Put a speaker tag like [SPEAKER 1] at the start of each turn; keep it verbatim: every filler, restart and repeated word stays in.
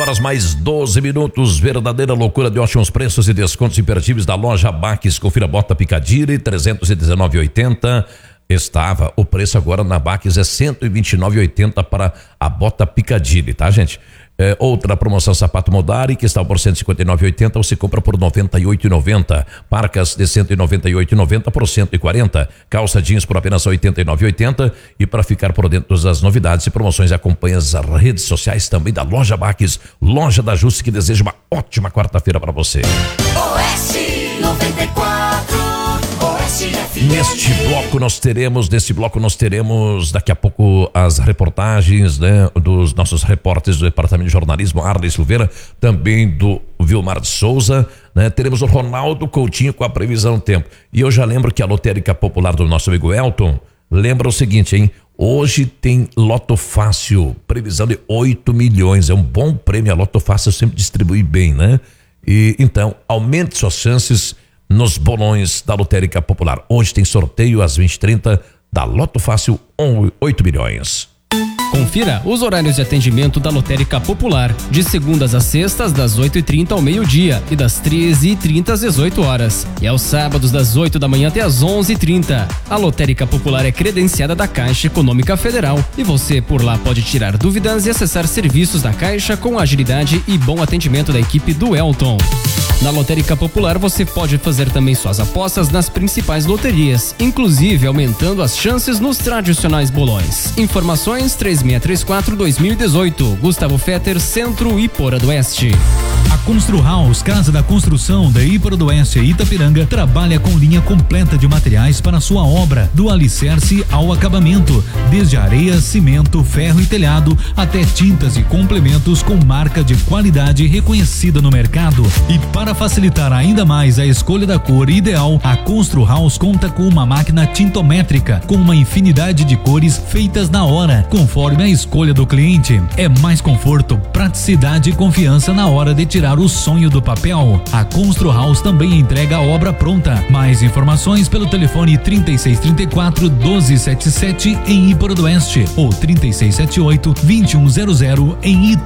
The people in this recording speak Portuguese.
[SPEAKER 1] horas mais doze minutos, verdadeira loucura de ótimos preços e descontos imperdíveis da loja Baques. Confira a bota Piccadilly, trezentos e dezenove reais e oitenta centavos. Estava, o preço agora na Baques é cento e vinte e nove reais e oitenta centavos para a bota Piccadilly, tá, gente? É, outra promoção sapato Modari, que está por cento e cinquenta e nove reais e oitenta centavos, você compra por noventa e oito reais e noventa centavos. Parcas de cento e noventa e oito reais e noventa centavos por cento e quarenta reais. Calça jeans por apenas oitenta e nove reais e oitenta centavos. E para ficar por dentro das novidades e promoções, acompanhe as redes sociais também da loja Baques, loja da Jusce, que deseja uma ótima quarta-feira para você.
[SPEAKER 2] Oeste noventa e quatro.
[SPEAKER 1] Neste bloco nós teremos, nesse bloco nós teremos daqui a pouco as reportagens, né, dos nossos repórteres do Departamento de Jornalismo, Arley Silveira, também do Vilmar de Souza, né? Teremos o Ronaldo Coutinho com a previsão do tempo. E eu já lembro que a lotérica popular do nosso amigo Elton lembra o seguinte, hein? Hoje tem Loto Fácil, previsão de oito milhões, é um bom prêmio, a Loto Fácil sempre distribui bem, né? E então, aumente suas chances nos bolões da lotérica popular. Hoje tem sorteio às vinte e trinta da Loto Fácil, oito milhões.
[SPEAKER 3] Confira os horários de atendimento da Lotérica Popular, de segundas a sextas, das oito e trinta ao meio-dia e das treze e trinta às dezoito horas. E aos sábados, das oito da manhã até às onze e trinta. A Lotérica Popular é credenciada da Caixa Econômica Federal e você por lá pode tirar dúvidas e acessar serviços da Caixa com agilidade e bom atendimento da equipe do Elton. Na Lotérica Popular você pode fazer também suas apostas nas principais loterias, inclusive aumentando as chances nos tradicionais bolões. Informações três seis três quatro dois mil e dezoito, Gustavo Fetter, Centro Ipora do Oeste.
[SPEAKER 4] A Constru House, Casa da Construção da Ipora do Oeste e Itapiranga, trabalha com linha completa de materiais para sua obra, do alicerce ao acabamento, desde areia, cimento, ferro e telhado, até tintas e complementos com marca de qualidade reconhecida no mercado. E para facilitar ainda mais a escolha da cor ideal, a Constru House conta com uma máquina tintométrica com uma infinidade de cores feitas na hora, conforme a escolha do cliente. É mais conforto, praticidade e confiança na hora de tirar o sonho do papel. A Constru House também entrega a obra pronta. Mais informações pelo telefone trinta e seis, trinta e quatro, doze setenta e sete em Ipora do Oeste ou trinta e seis, setenta e oito, vinte e um zero zero em Ita.